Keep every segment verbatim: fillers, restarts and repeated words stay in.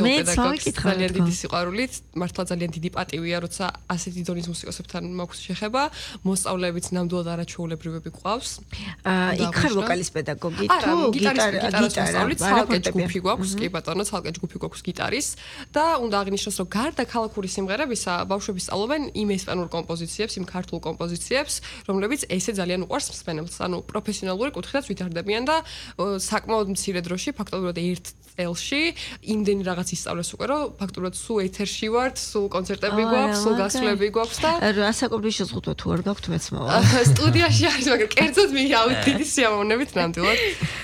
პედაგოგს ძალიან დიდი სიყვარულით, მართლა ძალიან დიდი პატივია, როცა ასეთი დონის მუსიკოსებთან მაქვს შეხება, მოსწავლეებიც ნამდვილად არაჩვეულებრივები გვყავს. იქ ხარ ვოკალის პედაგოგი თუ გიტარის გიტარის ცალკე ჯგუფი გვაქვს, კი ბატონო, ცალკე ჯგუფი გვაქვს გიტარის და უნდა აღინიშნოს, რომ გარდა ქალაქური სიმღერებისა, ბავშვები სწავლობენ იმ ესპანურ კომპოზიციებს, იმ ქართულ კომპოზიციებს, რომლებიც ესე ძალიან უყვარს მსმენელს, ანუ პროფესიონალური კუთხითაც ვითარდებიან და საკმაოდ მცირე დროში, ფაქტობრივად ერთ წელში, იმდენი რაღაც ისწავლეს უკვე, რომ ფაქტობრივად სულ ეთერში ვართ, სულ კონცერტები გვაქვს, სულ გასვლები გვაქვს და რასაკობრივი შეზღუდვა თუ არ გაქვთ მეც მოვა. სტუდიაში არის, მაგრამ კერძოდ მივავით დიდი სიამოვნებით ნამდვილად.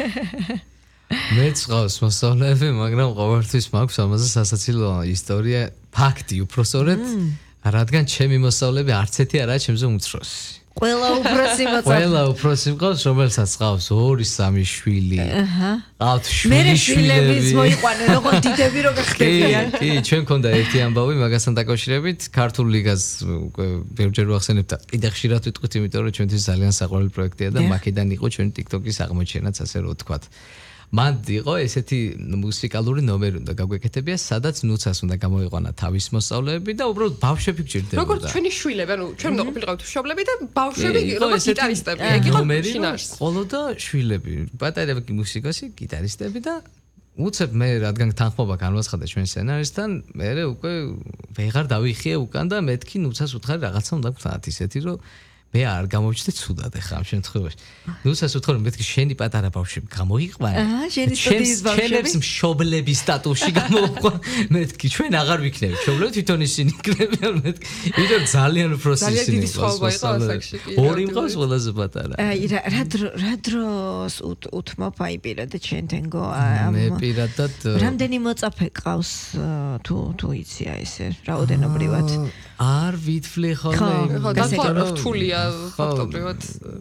მეც ყავს მოსწავლეები, მაგრამ ყოველთვის მაქვს ამაზე სასაცილო ისტორია, ფაქტი უпроსორეთ, რადგან ჩემი მოსწავლეები არც ერთი არაა ჩემზე უმცროსი. ყველა უფროსი მოწაფე. ყველა უფროსი მყავს, რომელსაც ყავს ორი სამი შვილი. აჰა. ყავთ შვილი შვილების მოიყვანენ, როგორ დიდები რო გახდებიან. კი, ჩვენ მქონდა ერთი ამბავი მაგასთან დაკავშირებით, ქართულ ლიგას უკვე ბევრჯერ ვახსენებ და კიდე ხშირად ვიტყვით, იმიტომ რომ ჩვენთვის ძალიან საყვარელი პროექტია და მაქედან იყო ჩვენი TikTok-ის აღმოჩენაც, ასე რომ ვთქვათ. მან იყო ესეთი მუსიკალური ნომერი უნდა გაგვეკეთებია, სადაც ნუცას უნდა გამოიყვანა თავის მოსწავლეები და უბრალოდ ბავშვები გჭირდებოდა. როგორც ჩვენი შვილები, ანუ ჩვენ უნდა ყოფილიყავით მშობლები და ბავშვები როგორც გიტარისტები. ეგ იყო შინაარსი. ყოლო და შვილები, პატარები მუსიკოსი, გიტარისტები და უცებ მე რადგან თანხმობა განვაცხადა ჩვენ სცენარისტთან, მე უკვე ვეღარ დავიხიე უკან და მეთქი ნუცას უთხარი რაღაცა უნდა გქნათ ისეთი, რომ მე არ გამოვჩნდე ცუდად ახლა ამ შემთხვევაში. ნუცას უთხოვ რომ მეთქი შენი პატარა ბავშვები გამოიყვანე. აჰა, შენი სტუდიის ბავშვები. ჩემს მშობლების სტატუსში გამოიყვან. მეთქი ჩვენ აღარ ვიქნები. მშობლები თვითონ ისინი იქნებიან მეთქი. იმიტომ ძალიან უფროსი ისინი. ძალიან დიდი სხვაობა იყო ასაკში. ორი მყავს ყველაზე პატარა. აი რა რა დროს უთმობ აი პირადად ჩვენთან გო მე პირადად რამდენი მოწაფე ყავს თუ თუ იცია ესე რაოდენობრივად? არ ვითვლი ხოლმე ხო, და რთულია ფაქტობრივად.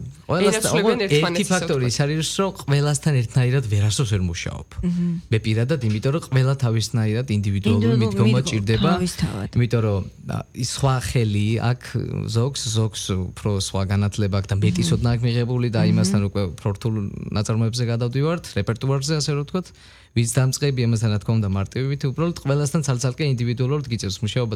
ერთი ფაქტორი ის არის, რომ ყველასთან ერთნაირად ვერასდროს ვერ მუშაობ. მე პირადად, იმიტომ რომ ყველა თავისნაირად ინდივიდუალური მიდგომა ჭირდება. იმიტომ რომ ის სხვა ხელი აქ ზოგს ზოგს უფრო სხვა განათლება აქვს და მეტი ცოდნა აქვს მიღებული და იმასთან უკვე პროფესიულ ნაწარმოებზე გადავდივართ, რეპერტუარზე ასე რომ ვთქვათ. ვიც დამწყები, ამასთან რა თქმა უნდა მარტივებით, უბრალოდ ყველასთან ცალ-ცალკე ინდივიდუალურად გიწევს მუშაობა.